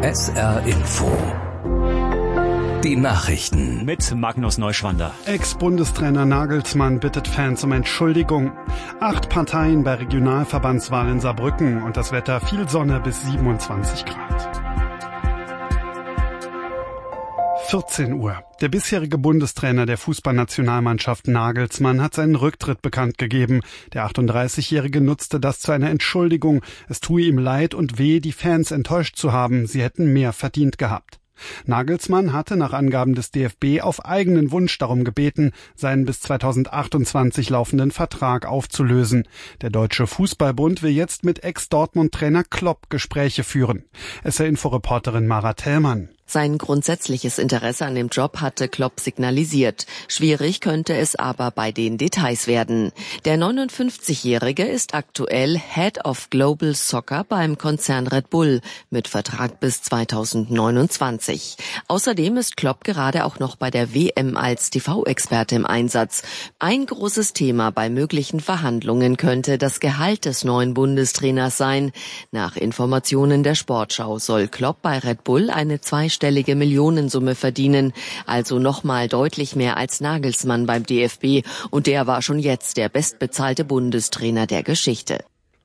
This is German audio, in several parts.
SR Info. Die Nachrichten mit Magnus Neuschwander. Ex-Bundestrainer Nagelsmann bittet Fans um Entschuldigung. 8 Parteien bei Regionalverbandswahl in Saarbrücken und das Wetter viel Sonne bis 27 Grad. 14 Uhr. Der bisherige Bundestrainer der Fußballnationalmannschaft Nagelsmann hat seinen Rücktritt bekannt gegeben. Der 38-Jährige nutzte das zu einer Entschuldigung. Es tue ihm leid und weh, die Fans enttäuscht zu haben. Sie hätten mehr verdient gehabt. Nagelsmann hatte nach Angaben des DFB auf eigenen Wunsch darum gebeten, seinen bis 2028 laufenden Vertrag aufzulösen. Der Deutsche Fußballbund will jetzt mit Ex-Dortmund-Trainer Klopp Gespräche führen. SR-Info-Reporterin Mara Tellmann. Sein grundsätzliches Interesse an dem Job hatte Klopp signalisiert. Schwierig könnte es aber bei den Details werden. Der 59-Jährige ist aktuell Head of Global Soccer beim Konzern Red Bull mit Vertrag bis 2029. Außerdem ist Klopp gerade auch noch bei der WM als TV-Experte im Einsatz. Ein großes Thema bei möglichen Verhandlungen könnte das Gehalt des neuen Bundestrainers sein. Nach Informationen der Sportschau soll Klopp bei Red Bull eine zweistellige Millionensumme verdienen, also nochmal deutlich mehr als Nagelsmann beim DFB, und der war schon jetzt der bestbezahlte Bundestrainer der Geschichte.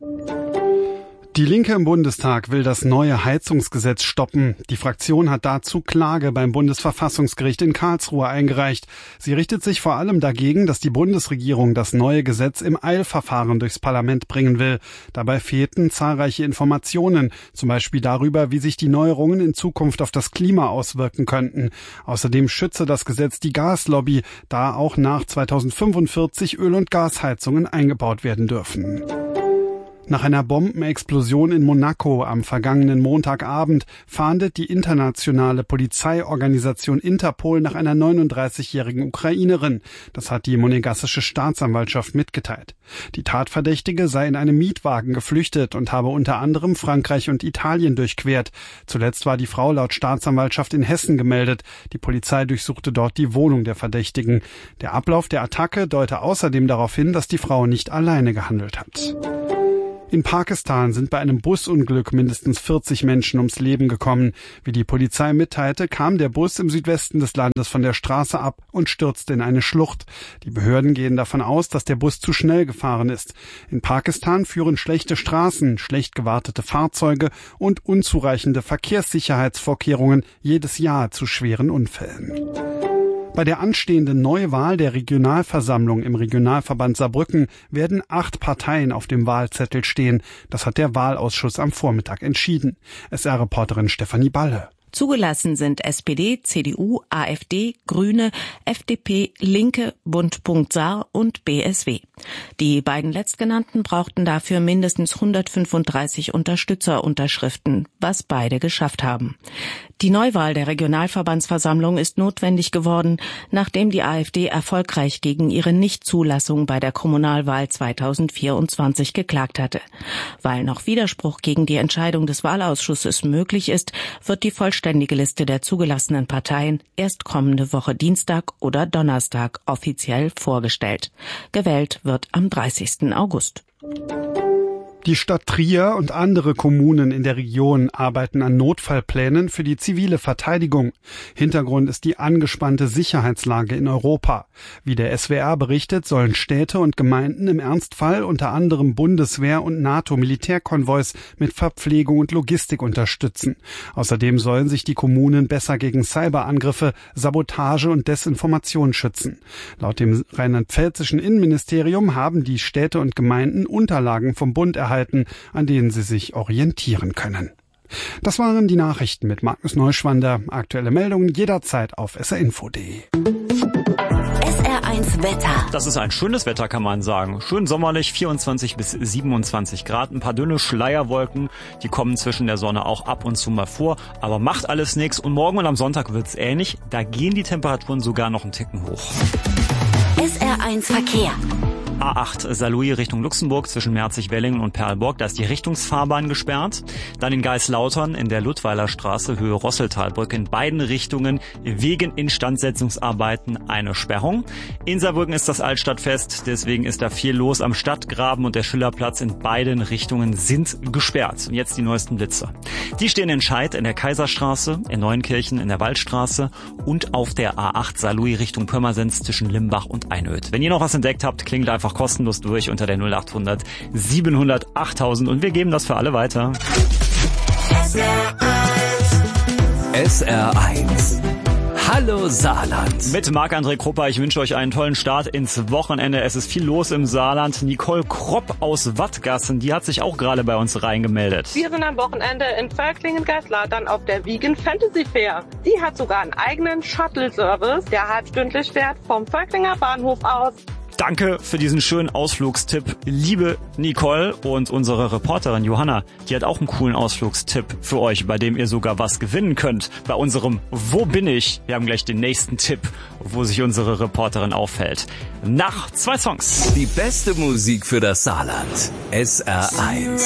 Die Linke im Bundestag will das neue Heizungsgesetz stoppen. Die Fraktion hat dazu Klage beim Bundesverfassungsgericht in Karlsruhe eingereicht. Sie richtet sich vor allem dagegen, dass die Bundesregierung das neue Gesetz im Eilverfahren durchs Parlament bringen will. Dabei fehlten zahlreiche Informationen, zum Beispiel darüber, wie sich die Neuerungen in Zukunft auf das Klima auswirken könnten. Außerdem schütze das Gesetz die Gaslobby, da auch nach 2045 Öl- und Gasheizungen eingebaut werden dürfen. Nach einer Bombenexplosion in Monaco am vergangenen Montagabend fahndet die internationale Polizeiorganisation Interpol nach einer 39-jährigen Ukrainerin. Das hat die monegassische Staatsanwaltschaft mitgeteilt. Die Tatverdächtige sei in einem Mietwagen geflüchtet und habe unter anderem Frankreich und Italien durchquert. Zuletzt war die Frau laut Staatsanwaltschaft in Hessen gemeldet. Die Polizei durchsuchte dort die Wohnung der Verdächtigen. Der Ablauf der Attacke deute außerdem darauf hin, dass die Frau nicht alleine gehandelt hat. In Pakistan sind bei einem Busunglück mindestens 40 Menschen ums Leben gekommen. Wie die Polizei mitteilte, kam der Bus im Südwesten des Landes von der Straße ab und stürzte in eine Schlucht. Die Behörden gehen davon aus, dass der Bus zu schnell gefahren ist. In Pakistan führen schlechte Straßen, schlecht gewartete Fahrzeuge und unzureichende Verkehrssicherheitsvorkehrungen jedes Jahr zu schweren Unfällen. Bei der anstehenden Neuwahl der Regionalversammlung im Regionalverband Saarbrücken werden 8 Parteien auf dem Wahlzettel stehen. Das hat der Wahlausschuss am Vormittag entschieden. SR-Reporterin Stefanie Balle. Zugelassen sind SPD, CDU, AfD, Grüne, FDP, Linke, Bund.Saar und BSW. Die beiden letztgenannten brauchten dafür mindestens 135 Unterstützerunterschriften, was beide geschafft haben. Die Neuwahl der Regionalverbandsversammlung ist notwendig geworden, nachdem die AfD erfolgreich gegen ihre Nichtzulassung bei der Kommunalwahl 2024 geklagt hatte. Weil noch Widerspruch gegen die Entscheidung des Wahlausschusses möglich ist, wird die vollständige Liste der zugelassenen Parteien erst kommende Woche Dienstag oder Donnerstag offiziell vorgestellt. Gewählt wird am 30. August. Die Stadt Trier und andere Kommunen in der Region arbeiten an Notfallplänen für die zivile Verteidigung. Hintergrund ist die angespannte Sicherheitslage in Europa. Wie der SWR berichtet, sollen Städte und Gemeinden im Ernstfall unter anderem Bundeswehr- und NATO-Militärkonvois mit Verpflegung und Logistik unterstützen. Außerdem sollen sich die Kommunen besser gegen Cyberangriffe, Sabotage und Desinformation schützen. Laut dem rheinland-pfälzischen Innenministerium haben die Städte und Gemeinden Unterlagen vom Bund erhalten, an denen sie sich orientieren können. Das waren die Nachrichten mit Magnus Neuschwander. Aktuelle Meldungen jederzeit auf srinfo.de. SR1 Wetter. Das ist ein schönes Wetter, kann man sagen. Schön sommerlich, 24 bis 27 Grad. Ein paar dünne Schleierwolken, die kommen zwischen der Sonne auch ab und zu mal vor. Aber macht alles nichts. Und morgen und am Sonntag wird's ähnlich. Da gehen die Temperaturen sogar noch einen Ticken hoch. SR1 Verkehr. A8 Saarlouis Richtung Luxemburg zwischen Merzig-Wellingen und Perlborg. Da ist die Richtungsfahrbahn gesperrt. Dann in Geislautern in der Ludweiler Straße Höhe Rosseltalbrücke in beiden Richtungen wegen Instandsetzungsarbeiten eine Sperrung. In Saarbrücken ist das Altstadtfest, deswegen ist da viel los am Stadtgraben und der Schillerplatz in beiden Richtungen sind gesperrt. Und jetzt die neuesten Blitze. Die stehen in Scheid in der Kaiserstraße, in Neuenkirchen in der Waldstraße und auf der A8 Saarlouis Richtung Pirmasens zwischen Limbach und Einöd. Wenn ihr noch was entdeckt habt, klingelt einfach kostenlos durch unter der 0800 700 8000 und wir geben das für alle weiter. SR1 Hallo Saarland. Mit Marc-André Krupper, ich wünsche euch einen tollen Start ins Wochenende. Es ist viel los im Saarland. Nicole Kropp aus Wattgassen, die hat sich auch gerade bei uns reingemeldet. Wir sind am Wochenende in Völklingen-Geislautern auf der Vegan Fantasy Fair. Die hat sogar einen eigenen Shuttle-Service, der halbstündlich fährt vom Völklinger Bahnhof aus. Danke für diesen schönen Ausflugstipp, liebe Nicole. Und unsere Reporterin Johanna, die hat auch einen coolen Ausflugstipp für euch, bei dem ihr sogar was gewinnen könnt. Bei unserem Wo bin ich? Wir haben gleich den nächsten Tipp, wo sich unsere Reporterin aufhält. Nach 2 Songs. Die beste Musik für das Saarland. SR1.